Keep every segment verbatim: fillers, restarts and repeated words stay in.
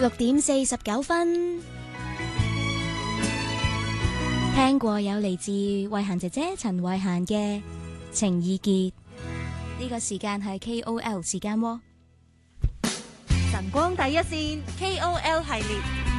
六點四十九分，聽過有嚟自慧嫻姐姐陳慧嫻嘅情意結，呢個時間係 K O L 時間喎。 晨光第一線 K O L 系列，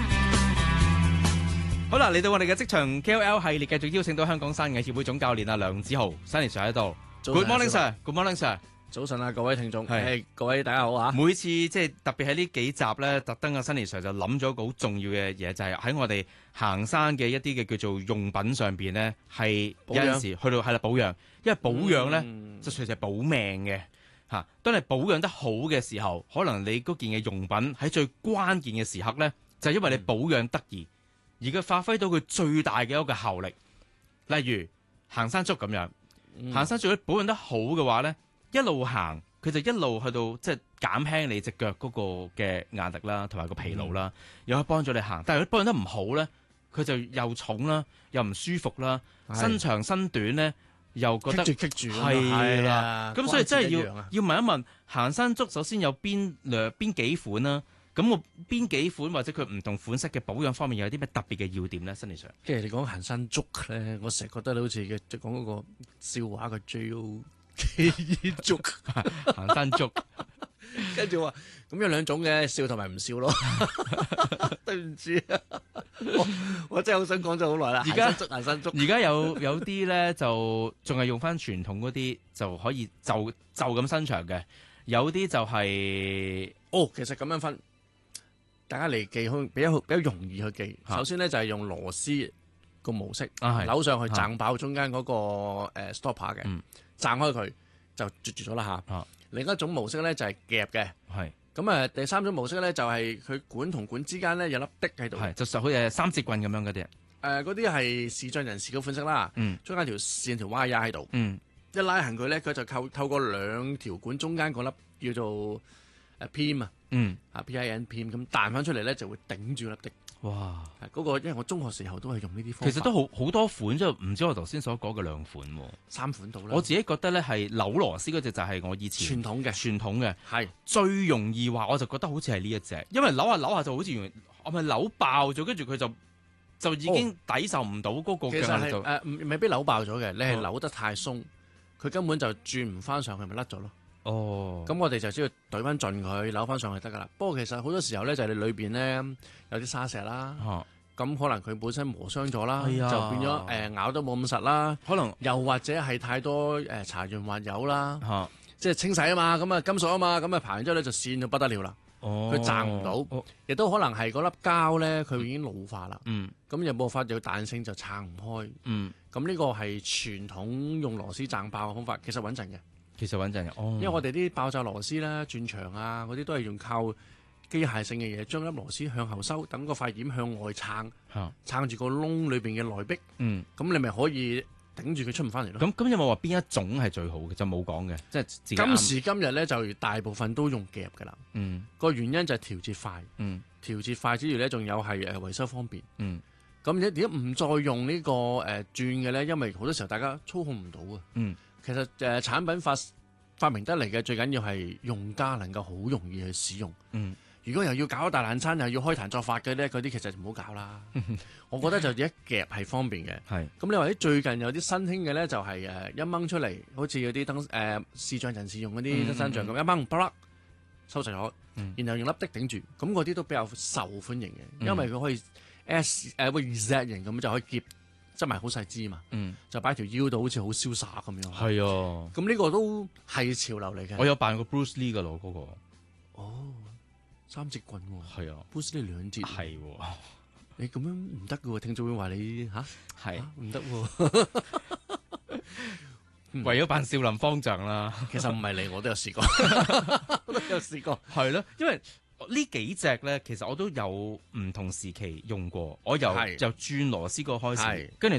好啦，嚟到我哋嘅職場 K O L 系列，繼續邀請到香港山藝協會總教練啊梁梓豪，Sunny Sir喺度。Good morning sir，Good morning sir。 早晨啊，各位聽眾， 係係各位大家好啊！ 每次即係特別喺呢幾集咧，特登阿 Sunny Sir 就諗咗一個好重要嘅嘢，就係、是、喺我哋行山嘅一啲嘅叫做用品上邊咧，係有陣時去到係啦保養，因為保養咧、嗯、就隨時係保命嘅嚇。當你保養得好嘅時候，可能你嗰件嘅用品喺最關鍵嘅時刻咧，就係、是、因為你保養得宜，而佢發揮到佢最大嘅一個效力。例如行山竹咁樣，嗯、行山竹如果保養得好嘅話咧。一路行，佢就一路去到即係減輕你隻腳嗰個嘅壓力啦，同埋個疲勞啦，又可以幫助你行。但係如果保養得唔好咧，佢就又重啦，又唔舒服啦，身長身短咧，又覺得棘住棘住係啦。咁所以真係要要問一問，行山竹首先有邊兩邊幾款啦？咁我邊幾款或者佢唔同款式嘅保養方面有啲咩特別嘅要點咧？Sunny Sir， 即係你講行山竹咧，我成日覺得你好似嘅即係講嗰個笑話嘅 J O。竹行山竹， 跟住話咁有兩種嘅，笑同埋唔笑咯。對唔住，我我真係好想講咗好耐啦。而家行山竹， 而家有有啲咧就仲係用翻傳統嗰啲，就可以就就咁伸長嘅。有啲就係、是、 哦，其實咁樣分，大家嚟記好比較比較容易去記。啊、首先咧就係、是、用螺絲個模式， 啊、 扭上去掙爆中間嗰、那個誒、呃、stopper 嘅。嗯掙開佢就絕住咗啦嚇。另一種模式咧就係夾嘅。係咁啊，第三種模式咧就係佢管同管之間咧有粒滴喺度。係就實好似三節棍咁樣嗰啲。 誒嗰啲係視障人士嘅款式啦。嗯，中間條線條 wire 喺度。嗯，一拉行佢咧，佢就透透過兩條管中間嗰粒叫做誒 pin 啊。嗯，啊 pin pin 咁彈翻出嚟咧就會頂住粒滴。哇！嗰、那個因為我中學時候都係用呢啲方法， 其實都好好多款，即係唔知我頭先所講嘅兩款， 三款到啦。我自己覺得咧係扭螺絲嗰隻就係我以前傳統嘅傳統嘅係最容易話，我就覺得好似係呢一隻，因為扭下扭下就好似我咪扭爆咗，跟住佢就就已經抵受唔到嗰個嘅壓力就誒， 唔、呃、未必扭爆咗嘅，你係扭得太鬆，佢、哦、根本就轉唔翻上去，咪甩咗咯。哦，咁我哋就只要懟翻盡佢，扭翻上去得噶啦。不過其實好多時候咧，就係、是、你裏邊咧有啲沙石啦，咁、啊、可能佢本身磨傷咗啦，哎、就變咗誒、呃、咬得冇咁實啦。可能又或者係太多誒搽潤滑油啦，啊、即係清洗啊嘛，咁啊金屬啊嘛，咁啊排完之後咧就跣到不得了啦。哦，佢掙唔到，亦、哦、都可能係嗰粒膠咧佢已經老化啦。嗯，咁有冇法有彈性就撐唔開。嗯，咁呢個係傳統用螺絲掙爆嘅方法，其實穩陣嘅。 其實穩陣嘅，哦， 因為我哋啲爆炸螺絲啦、轉牆啊嗰啲都係用靠機械性嘅嘢，將粒螺絲向後收，等個塊點向外撐，啊、撐住個窿裏邊嘅內壁。嗯，咁你咪可以頂住佢出唔翻嚟咯。咁咁有冇話邊一種係最好嘅？就冇講嘅，即係自己今時今日咧就大部分都用夾噶啦。嗯，個原因就係調節快。嗯，調節快之餘咧，仲有係誒維修方便。嗯，咁而家唔再用呢、這個誒、呃、轉嘅咧，因為好多時候大家操控唔到啊。嗯。其實誒、呃、產品發發明得嚟嘅最緊要係用家能夠好容易去使用。嗯，如果又要搞大爛餐，又要開壇作法嘅咧，嗰啲其實就唔好搞啦。我覺得就一夾係方便嘅。係。咁你話啲最近有啲新興嘅咧，就係、是、誒一掹出嚟，好似嗰啲燈誒視障人士用嗰啲登山杖咁，一掹啪啦收齊咗，然後用粒滴頂住，咁嗰啲都比較受歡迎嘅，嗯、因為佢可以 S 誒會 Z 型咁就可以夾。執埋好細支嘛，嗯、就擺條腰度好似好瀟灑咁樣。係啊，咁呢個都係潮流嚟嘅。 我有扮過 Bruce Lee 噶咯，嗰、那個。 哦，三節棍喎。係啊 ，Bruce Lee 兩節。 係喎、啊， 你咁樣唔得嘅喎，聽眾會話你吓？係唔得喎。 為咗扮少林方丈啦， 其實唔係你，我都有試過，我都有試過。 係咯，因為。呢幾隻咧，其實我都有唔同時期用過，我由就轉螺絲個開始，跟住。